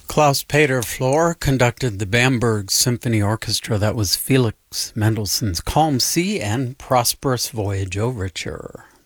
Klaus Peter Flohr conducted the Bamberg Symphony Orchestra. That was Felix Mendelssohn's Calm Sea and Prosperous Voyage Overture.